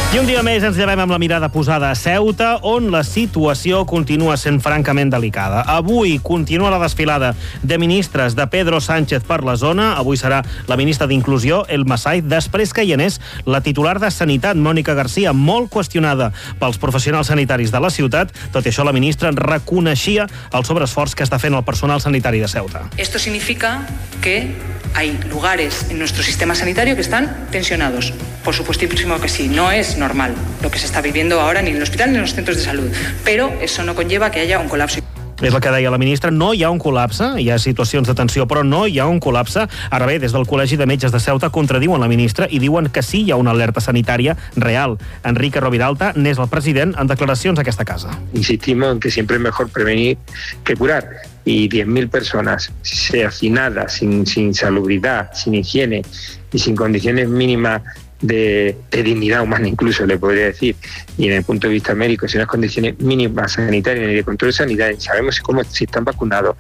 I un dia més ens llevem amb la mirada posada a Ceuta, on la situació continua sent francament delicada. Avui continua la desfilada de ministres de Pedro Sánchez per la zona. Avui serà la ministra d'Inclusió, El Masai, després que hi anés la titular de Sanitat, Mònica Garcia, molt qüestionada pels professionals sanitaris de la ciutat. Tot i això, la ministra reconeixia el sobreesforç que està fent el personal sanitari de Ceuta. Esto significa que hay lugares en nuestro sistema sanitario que están tensionados. Por supuestísimo que sí, no es normal lo que se está viviendo ahora ni en el hospital ni en los centros de salud, pero eso no conlleva que haya un colapso. És el que deia la ministra, no hi ha un col·lapse, hi ha situacions de tensió, però no hi ha un col·lapse. Ara bé, des del Col·legi de Metges de Ceuta contradiuen la ministra i diuen que sí hi ha una alerta sanitària real. Enrique Roviralta n'és el president en declaracions a aquesta casa. Insistimos en que siempre es mejor prevenir que curar. Y 10.000 personas hacinadas, sin salubridad, sin higiene y sin condiciones mínimas de dignidad humana, incluso le podría decir, y en el punto de vista médico, sin unas condiciones mínimas sanitarias y de control sanitario, sabemos si están vacunados,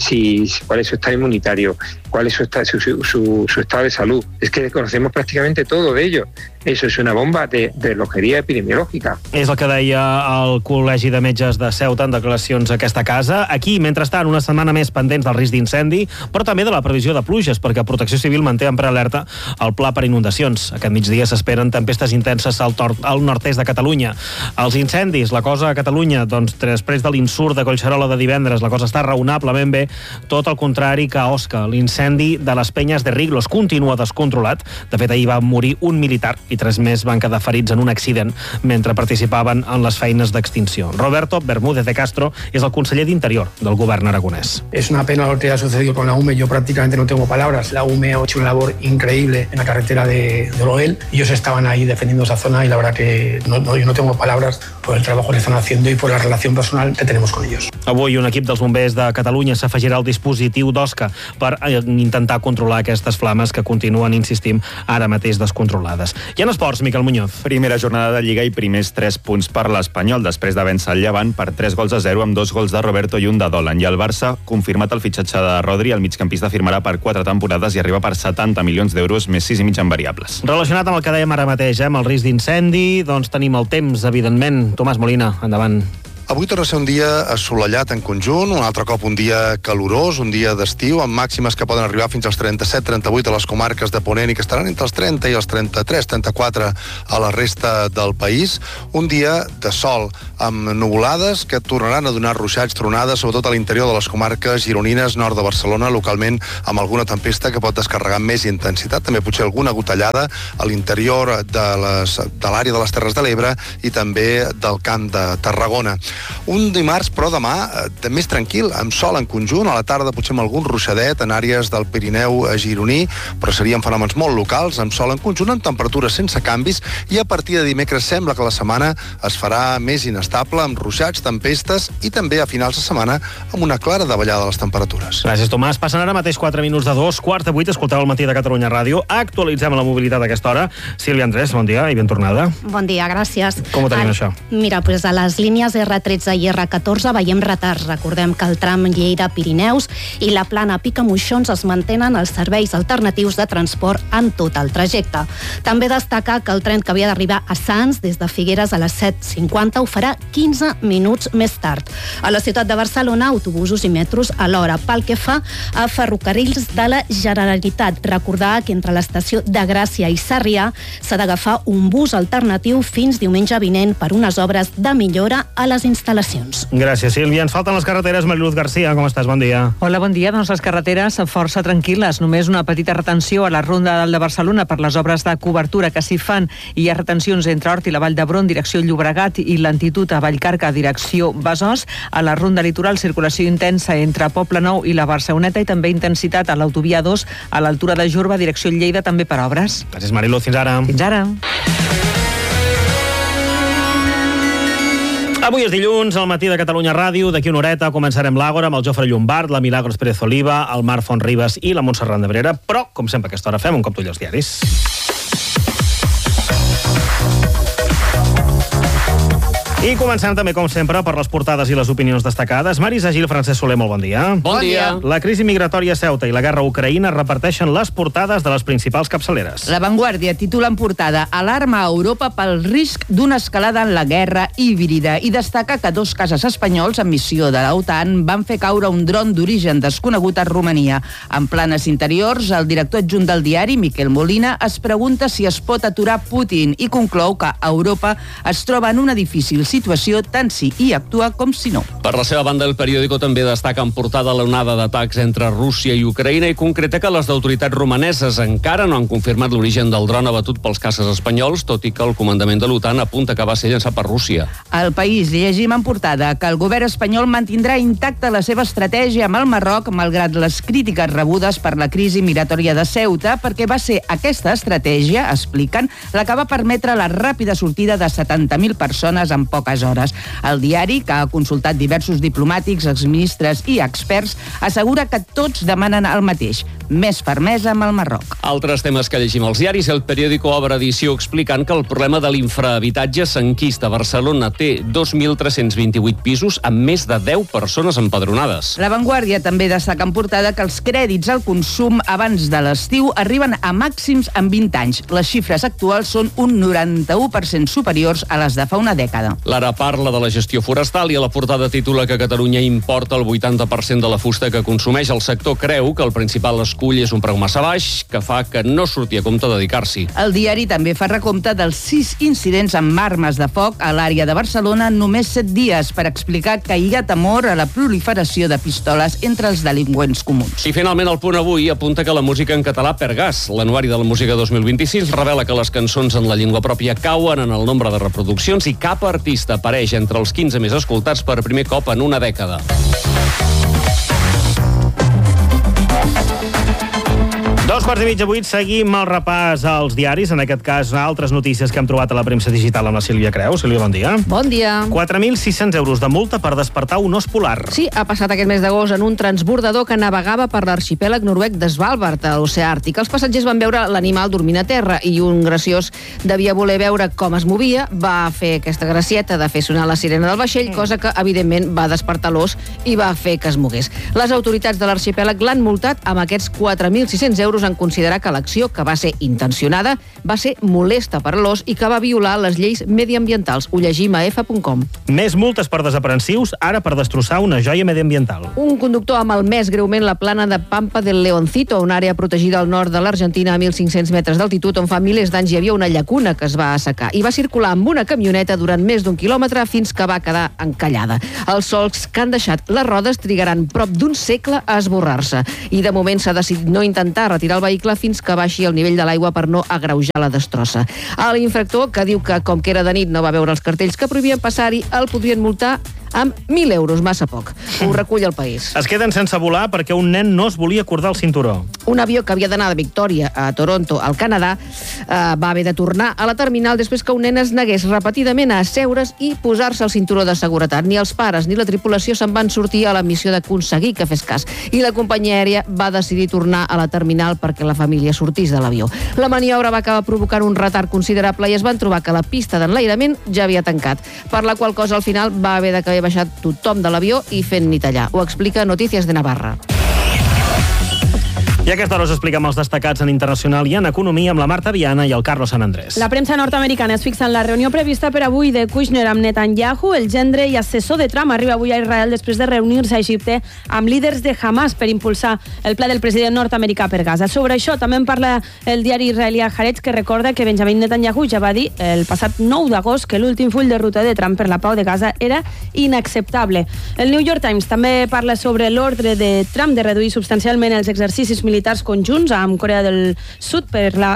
cuál es su estado inmunitario, cuál es su estado de salud. Es que conocemos prácticamente todo de ello. Eso és una bomba de relojeria epidemiològica. És el que deia el Col·legi de Metges de Ceuta en declaracions a aquesta casa. Aquí, mentrestant, una setmana més pendents del risc d'incendi, però també de la previsió de pluges, perquè Protecció Civil manté en prealerta el pla per inundacions. Aquest migdia s'esperen tempestes intenses al nord-est de Catalunya. Els incendis, la cosa a Catalunya, doncs després de l'insurt de Collserola de divendres, la cosa està raonablement bé, tot el contrari que a Osca. L'incendi de les Penyes de Riglos continua descontrolat. De fet, ahir va morir un militar i 3 més van quedar ferits en un accident mentre participaven en les feines d'extinció. Roberto Bermúdez de Castro és el conseller d'Interior del govern aragonès. Es una pena lo que ha sucedido con la UME. Yo prácticamente no tengo palabras. La UME ha hecho una labor increíble en la carretera de Oloel. Ellos estaban ahí defendiendo esa zona y la verdad que yo no tengo palabras por el trabajo que están haciendo y por la relación personal que tenemos con ellos. Avui un equip dels bombers de Catalunya s'afegirà al dispositiu d'Osca per intentar controlar aquestes flames que continuen, insistim, ara mateix descontrolades. I en esports, Miquel Muñoz. Primera jornada de Lliga i primers 3 punts per l'Espanyol, després de vèncer el Llevant per 3-0 amb 2 gols de Roberto i un de Dolan. I el Barça, confirmat el fitxatge de Rodri, el migcampista firmarà per 4 temporades i arriba per 70 milions d'euros, més 6,5 en variables. Relacionat amb el que dèiem ara mateix, amb el risc d'incendi, doncs tenim el temps, evidentment. Tomàs Molina, endavant. Avui torna a ser un dia assolellat en conjunt, un altre cop un dia calorós, un dia d'estiu, amb màximes que poden arribar fins als 37-38 a les comarques de Ponent i que estaran entre els 30 i els 33-34 a la resta del país. Un dia de sol, amb nuvolades que tornaran a donar ruixats, tronades, sobretot a l'interior de les comarques gironines, nord de Barcelona, localment amb alguna tempesta que pot descarregar amb més intensitat. També potser alguna gotellada a l'interior de l'àrea de les Terres de l'Ebre i també del Camp de Tarragona. Un dimarts, però demà, més tranquil, amb sol en conjunt, a la tarda potser amb algun ruixadet en àrees del Pirineu gironí, però serien fenòmens molt locals, amb sol en conjunt, amb temperatures sense canvis, i a partir de dimecres sembla que la setmana es farà més inestable, amb ruixats, tempestes, i també a finals de setmana amb una clara davallada de les temperatures. Gràcies, Tomàs. Passen ara mateix 4 minuts de 2:15, escolteu el Matí de Catalunya Ràdio. Actualitzem la mobilitat a aquesta hora. Sílvia Andrés, bon dia i ben tornada. Bon dia, gràcies. Com ho tenim, això? Mira, doncs a les línies R13 i R14 veiem retards. Recordem que el tram Lleida-Pirineus i la plana Pica-Moixons es mantenen els serveis alternatius de transport en tot el trajecte. També destacar que el tren que havia d'arribar a Sants des de Figueres a les 7:50 ho farà 15 minuts més tard. A la ciutat de Barcelona, autobusos i metros a l'hora. Pel que fa a ferrocarrils de la Generalitat, recordar que entre l'estació de Gràcia i Sarrià s'ha d'agafar un bus alternatiu fins diumenge vinent per unes obres de millora a les instal·lacions. Gràcies, Sílvia. Ens falten les carreteres. Mariluz García, com estàs? Bon dia. Hola, bon dia. Doncs les carreteres força tranquil·les. Només una petita retenció a la Ronda Dalt de Barcelona per les obres de cobertura que s'hi fan. Hi ha retencions entre Hort i la Vall d'Hebron, direcció Llobregat, i Lentitud a Vallcarca, direcció Besòs. A la Ronda Litoral, circulació intensa entre Poblenou i la Barceloneta i també intensitat a l'autovia 2 a l'altura de Jorba, direcció Lleida, també per obres. Gràcies, Mariluz. Fins ara. Fins ara. Avui és dilluns, al Matí de Catalunya Ràdio. D'aquí una horeta començarem l'Àgora amb el Jofre Llombard, la Milagros Pérez Oliva, el Marc Fontribes i la Montserrat Nebrera. Però, com sempre, a aquesta hora fem un cop d'ull als diaris. I començant també, com sempre, per les portades i les opinions destacades. Marisa Gil, Francesc Soler, molt bon dia. Bon dia. La crisi migratòria a Ceuta i la guerra a Ucraïna reparteixen les portades de les principals capçaleres. La Vanguardia titula en portada "Alarma a Europa pel risc d'una escalada en la guerra híbrida" i destaca que 2 cases espanyols en missió de l'OTAN van fer caure un dron d'origen desconegut a Romania. En planes interiors, el director adjunt del diari, Miquel Molina, es pregunta si es pot aturar Putin i conclou que Europa es troba en una difícil situació tant si hi actua com si no. Per la seva banda, el periòdico també destaca en portada l'onada d'atacs entre Rússia i Ucraïna i concreta que les autoritats romaneses encara no han confirmat l'origen del dron abatut pels caces espanyols, tot i que el comandament de l'OTAN apunta que va ser llançat per Rússia. Al País llegim en portada que el govern espanyol mantindrà intacta la seva estratègia amb el Marroc malgrat les crítiques rebudes per la crisi migratòria de Ceuta, perquè va ser aquesta estratègia, expliquen, la que va permetre la ràpida sortida de 70.000 persones en poques hores. El diari, que ha consultat diversos diplomàtics, exministres i experts, assegura que tots demanen el mateix: més fermesa amb el Marroc. Altres temes que llegim als diaris. El periòdico obre edició explicant que el problema de l'infrahabitatge s'enquista. Barcelona té 2.328 pisos amb més de 10 persones empadronades. La Vanguardia també destaca en portada que els crèdits al consum abans de l'estiu arriben a màxims en 20 anys. Les xifres actuals són un 91% superiors a les de fa una dècada. L'Ara parla de la gestió forestal i a la portada titula que Catalunya importa el 80% de la fusta que consumeix. El sector creu que el principal escull és un preu massa baix, que fa que no surti a compte dedicar-s'hi. El diari també fa recompte dels 6 incidents amb armes de foc a l'àrea de Barcelona en només 7 dies per explicar que hi ha temor a la proliferació de pistoles entre els delinqüents comuns. I finalment el Punt Avui apunta que la música en català perd gas. L'anuari de la música 2026 revela que les cançons en la llengua pròpia cauen en el nombre de reproduccions i cap artista apareix entre els 15 més escoltats per primer cop en una dècada. 7:15, seguim el repàs als diaris, en aquest cas altres notícies que hem trobat a la premsa digital amb la Sílvia Creus. Sílvia, bon dia. Bon dia. 4.600 euros de multa per despertar un os polar. Sí, ha passat aquest mes d'agost en un transbordador que navegava per l'arxipèlag noruec de Svalbard, a l'oceà Àrtic. Els passatgers van veure l'animal dormint a terra i un graciós devia voler veure com es movia, va fer aquesta gracieta de fer sonar la sirena del vaixell, cosa que, evidentment, va despertar l'os i va fer que es mogués. Les autoritats de l'arxipèlag l'han multat amb aquests 4.600 euros en considerar que l'acció, que va ser intencionada, va ser molesta per a l'os i que va violar les lleis mediambientals. Ho llegim a f.com. Més multes per desaprensius, ara per destrossar una joia mediambiental. Un conductor ha malmès greument la plana de Pampa del Leoncito, una àrea protegida al nord de l'Argentina a 1.500 metres d'altitud, on fa milers d'anys hi havia una llacuna que es va assecar. I va circular amb una camioneta durant més d'1 quilòmetre fins que va quedar encallada. Els solcs que han deixat les rodes trigaran prop d'1 segle a esborrar-se. I de moment s'ha decidit no intentar retirar el vehicle fins que baixi el nivell de l'aigua per no agreujar la destrossa. L'infractor, que diu que com que era de nit no va veure els cartells que prohibien passar-hi, el podrien multar amb 1.000 euros, massa poc. Ho recull El País. Es queden sense volar perquè un nen no es volia acordar el cinturó. Un avió que havia d'anar de Victòria a Toronto, al Canadà, va haver de tornar a la terminal després que un nen es negués repetidament a asseure's i posar-se el cinturó de seguretat. Ni els pares ni la tripulació se'n van sortir a la missió d'aconseguir que fes cas. I la companyia aèria va decidir tornar a la terminal perquè la família sortís de l'avió. La maniobra va acabar provocant un retard considerable i es van trobar que la pista d'enlairament ja havia tancat, per la qual cosa al final va haver d'acabar baixat tothom de l'avió i fent ni tallar. Ho explica Notícies de Navarra. I a aquesta hora us expliquem els destacats en internacional i en economia amb la Marta Viana i el Carlos San Andrés. La premsa nord-americana es fixa en la reunió prevista per avui de Kushner amb Netanyahu. El gendre i assessor de Trump arriba avui a Israel després de reunir-se a Egipte amb líders de Hamas per impulsar el pla del president nord-americà per Gaza. Sobre això també en parla el diari israelià Haaretz, que recorda que Benjamin Netanyahu ja va dir el passat 9 d'agost que l'últim full de ruta de Trump per la pau de Gaza era inacceptable. El New York Times també parla sobre l'ordre de Trump de reduir substancialment els exercicis militars conjunts amb Corea del Sud per la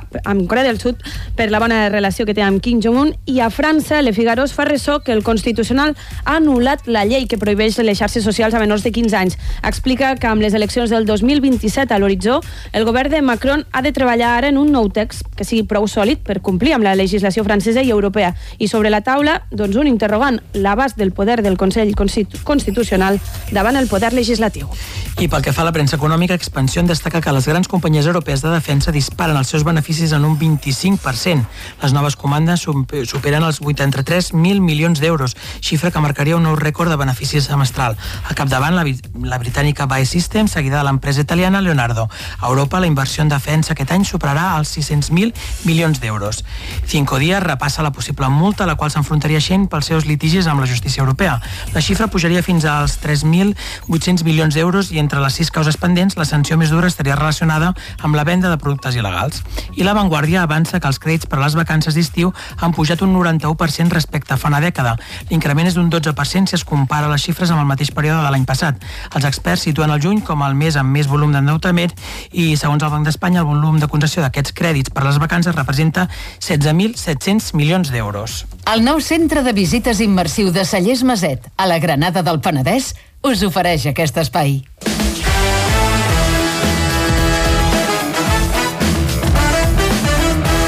bona relació que té amb Kim Jong-un. I a França, Le Figaro es fa ressò que el Constitucional ha anul·lat la llei que prohibeix les xarxes socials a menors de 15 anys. Explica que amb les eleccions del 2027 a l'horitzó, el govern de Macron ha de treballar ara en un nou text que sigui prou sòlid per complir amb la legislació francesa i europea. I sobre la taula, doncs, un interrogant, l'abast del poder del Consell Constitucional davant el poder legislatiu. I pel que fa a la premsa econòmica, Expansión destaca que que les grans companyies europees de defensa disparen els seus beneficis en un 25%. Les noves comandes superen els 83.000 milions d'euros, xifra que marcaria un nou rècord de beneficis semestral. A capdavant, la britànica BAE Systems, seguida de l'empresa italiana Leonardo. A Europa, la inversió en defensa aquest any superarà els 600.000 milions d'euros. Cinco Días repassa la possible multa a la qual s'enfrontaria Shein pels seus litigis amb la justícia europea. La xifra pujaria fins als 3.800 milions d'euros i entre les 6 causes pendents, la sanció més dura estaria relacionada amb la venda de productes il·legals. I La Vanguardia avança que els crèdits per a les vacances d'estiu han pujat un 91% respecte a fa una dècada. L'increment és d'un 12% si es compara les xifres amb el mateix període de l'any passat. Els experts situen el juny com el mes amb més volum d'endeutament i, segons el Banc d'Espanya, el volum de concessió d'aquests crèdits per a les vacances representa 16.700 milions d'euros. El nou centre de visites immersiu de Cellers Maset, a la Granada del Penedès, us ofereix aquest espai.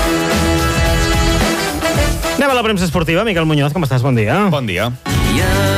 Anem a la premsa esportiva. Miquel Muñoz, com estàs? Bon dia. Bon dia.